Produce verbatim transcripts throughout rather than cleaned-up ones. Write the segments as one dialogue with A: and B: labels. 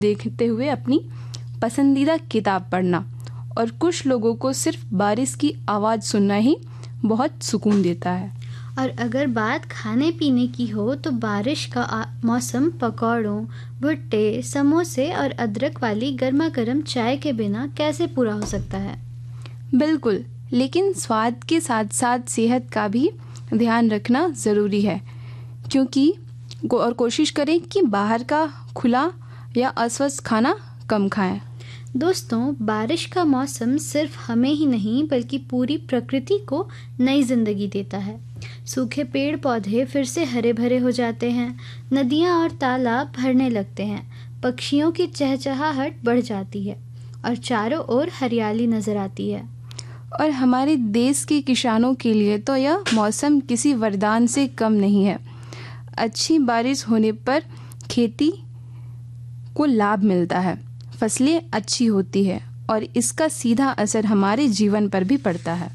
A: देखते हुए अपनी पसंदीदा किताब पढ़ना, और कुछ लोगों को सिर्फ बारिश की आवाज़ सुनना ही बहुत सुकून देता है।
B: और अगर बात खाने पीने की हो तो बारिश का आ- मौसम पकौड़ों, भुट्टे, समोसे और अदरक वाली गर्मा गर्म चाय के बिना कैसे पूरा हो सकता है।
A: बिल्कुल, लेकिन स्वाद के साथ साथ सेहत का भी ध्यान रखना ज़रूरी है, क्योंकि और कोशिश करें कि बाहर का खुला या अस्वस्थ खाना कम खाएं।
B: दोस्तों, बारिश का मौसम सिर्फ हमें ही नहीं बल्कि पूरी प्रकृति को नई जिंदगी देता है। सूखे पेड़ पौधे फिर से हरे भरे हो जाते हैं, नदियाँ और तालाब भरने लगते हैं, पक्षियों की चहचहाहट बढ़ जाती है और चारों ओर हरियाली नजर आती है।
A: और हमारे देश के किसानों के लिए तो यह मौसम किसी वरदान से कम नहीं है। अच्छी बारिश होने पर खेती को लाभ मिलता है, फसलें अच्छी होती है और इसका सीधा असर हमारे जीवन पर भी पड़ता है।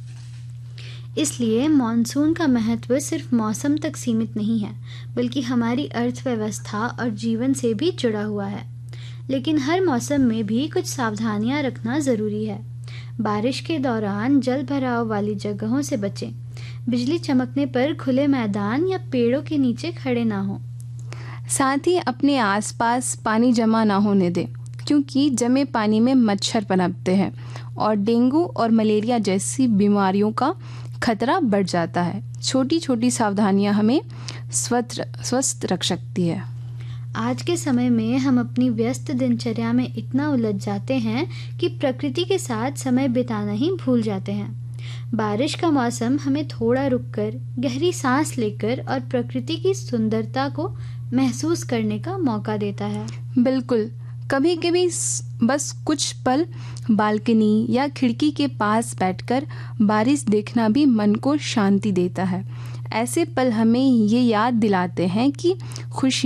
B: इसलिए मॉनसून का महत्व सिर्फ मौसम तक सीमित नहीं है, बल्कि हमारी अर्थव्यवस्था और जीवन से भी जुड़ा हुआ है। लेकिन हर मौसम में भी कुछ सावधानियां रखना ज़रूरी है। बारिश के दौरान जल भराव वाली जगहों से बचें। बिजली चमकने पर खुले मैदान या पेड़ों के नीचे खड़े ना हों।
A: साथ ही अपने आसपास पानी जमा ना होने दें, क्योंकि जमे पानी में मच्छर पनपते हैं और डेंगू और मलेरिया जैसी बीमारियों का खतरा बढ़ जाता है। छोटी छोटी सावधानियां हमें स्वस्थ स्वस्थ रख सकती है।
B: आज के समय में हम अपनी व्यस्त दिनचर्या में इतना उलझ जाते हैं कि प्रकृति के साथ समय बिताना ही भूल जाते हैं। बारिश का मौसम हमें थोड़ा रुककर, गहरी सांस लेकर और प्रकृति की सुंदरता को महसूस करने का मौका देता है।
A: बिल्कुल, कभी कभी बस कुछ पल बालकनी या खिड़की के पास बैठकर बारिश देखना भी मन को शांति देता है। ऐसे पल हमें ये याद दिलाते हैं कि खुशी